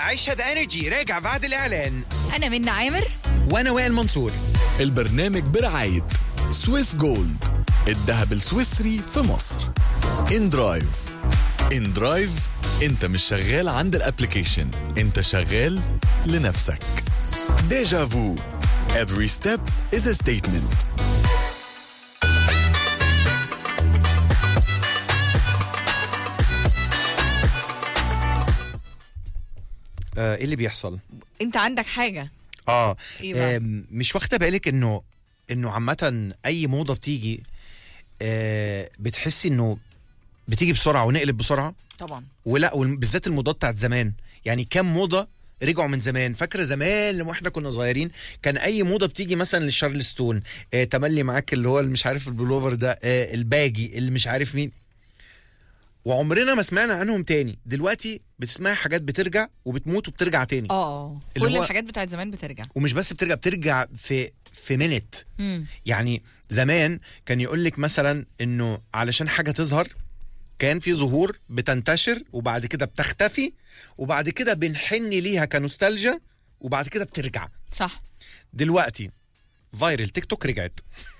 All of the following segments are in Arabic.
عيشها ذا انرجي راجع بعد الاعلان. أنا منى عامر. وانا وائل منصور. البرنامج برعاية سويس جولد، الذهب السويسري في مصر. ان درايف انت مش شغال عند الابليكيشن، انت شغال لنفسك. ديجا فو every step is a statement. ايه اللي بيحصل؟ أنت عندك حاجة؟ إيه بقى؟ مش واخده بالك انه عامه اي موضه بتيجي بتحسي انه بتيجي بسرعه ونقلب بسرعه. طبعا. ولا بالذات الموضات بتاعت زمان، يعني كام موضه رجعوا من زمان. فاكره زمان لما احنا كنا صغيرين كان اي موضه بتيجي مثلا للشارلستون، تملي معاك اللي هو اللي مش عارف البلوفر ده، الباجي اللي مش عارف مين، وعمرنا ما سمعنا عنهم تاني. دلوقتي بتسمعي حاجات بترجع وبتموت وبترجع تاني. كل الحاجات بتاعت زمان بترجع، ومش بس بترجع في منت. يعني زمان كان يقولك مثلا انه علشان حاجه تظهر كان في ظهور بتنتشر وبعد كده بتختفي وبعد كده بنحن ليها كنوستالجيا وبعد كده بترجع. صح. دلوقتي فايرل تيك توك رجعت.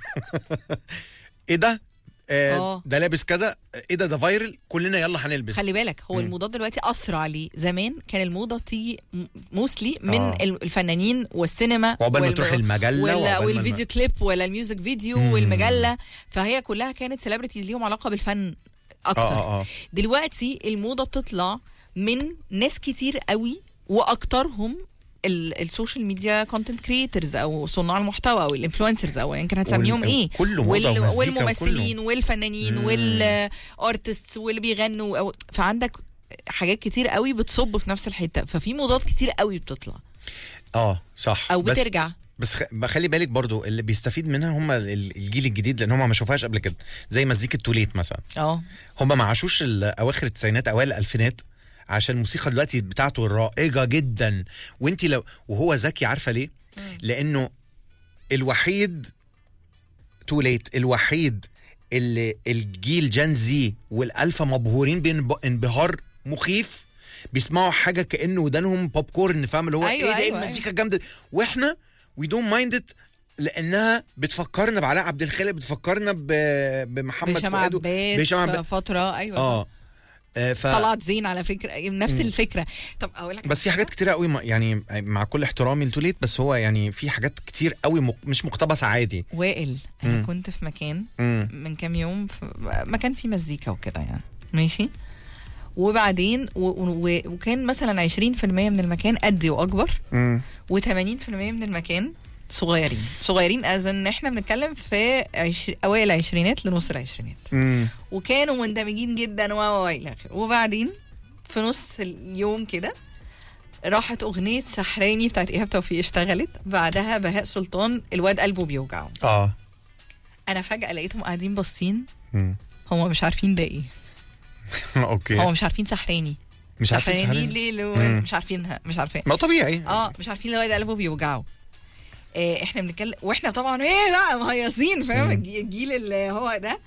ايه ده؟ ده لابس كذا، ايه ده فايرل، كلنا يلا هنلبس. خلي بالك هو الموضات دلوقتي اسرع. ليه؟ زمان كان الموضه تيجي موسلي من الفنانين والسينما وعقبال ما تروح المجله والفيديو كليب ولا الميوزك فيديو والمجله، فهي كلها كانت سيلبرتيز ليهم علاقه بالفن اكتر. دلوقتي الموضه بتطلع من ناس كتير قوي، واكترهم السوشيال ميديا كونتنت كريترز او صناع المحتوى او الانفلونسرز او يعني كان هتسميهم ايه، والممثلين والفنانين والارتستس واللي بيغنوا فعندك حاجات كتير قوي بتصب في نفس الحته، ففي موضات كتير قوي بتطلع. صح. او بترجع. بس خلي بالك برضو اللي بيستفيد منها هم الجيل الجديد، لان هم ما شافوهاش قبل كده، زي مزيكة توليت مثلا. هم ما عاشوش اواخر التسعينات اوائل الالفينات، عشان الموسيقى دلوقتي بتاعته رائجة جدا. وانتي وهو ذكي، عارفة ليه؟ لانه الوحيد توليت الوحيد اللي الجيل جان زي والالفا مبهورين بانبهار مخيف، بيسمعوا حاجة كأنه ودانهم بوب كورن، فاهم اللي هو ايه المزيكا الجامدة. واحنا وي دونت مايند ات لانها بتفكرنا بعلاء عبد الخالق، بتفكرنا بمحمد فؤاد بهشام فتره. طلعت زين على فكره نفس الفكره. طب اقول لك بس في حاجات كتيره قوي يعني مع كل احترامي لتوليت، بس هو يعني في حاجات كتير قوي مش مقتبسه عادي. وائل انا كنت في مكان من كام يوم، في مكان فيه مزيكا وكده يعني ماشي، وبعدين وكان مثلا 20% من المكان قدي واكبر، و80% من المكان صغيرين ان احنا بنتكلم في اوائل العشرينات لنص العشرينات، وكانوا مندمجين جدا والى اخره. وبعدين في نص اليوم كده راحت اغنيه سحراني بتاعت ايهاب توفيق اشتغلت، بعدها بهاء سلطان الواد قلبه بيوجعه. انا فجاه لقيتهم قاعدين باصين، هم مش عارفين ده ايه. اوكي. هم مش عارفين سحراني، مش عارفين سحراني ليه مش عارفينها، مش عارفين. ما طبيعي. مش عارفين الواد قلبه بيوجعه. احنا بنتكلم واحنا طبعا ايه ده مهيصين، فاهم الجيل اللي هو ده،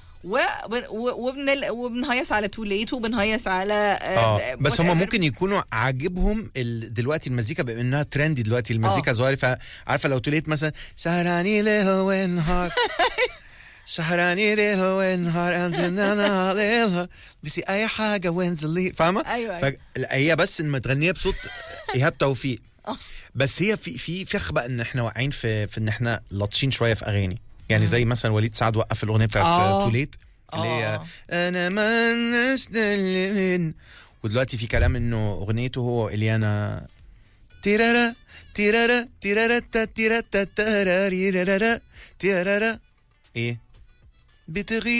وبنهيص على توليت وبنهيص على بس هم ممكن يكونوا عاجبهم دلوقتي المزيكا بما انها ترندي دلوقتي المزيكا ظاهره. فعارفه لو توليت مثلا سهراني ليل ونهار سهراني ليل ونهار انزلنا ليلها بس اي حاجه وينزل، فاهمه؟ ايوه. هي بس متغنيه بصوت ايهاب توفيق. بس هي في فخ بقى ان احنا واقعين في ان احنا لطشين شويه في اغاني، يعني زي مثلا وليد سعد وقف الاغنيه بتاعت توليت اللي هي انا ما نستلمن، ودلوقتي في كلام انه اغنيته هو اليانا تيرارا تيرارا تيرارا تيرارا تيرارا تيرارا ايه بتغير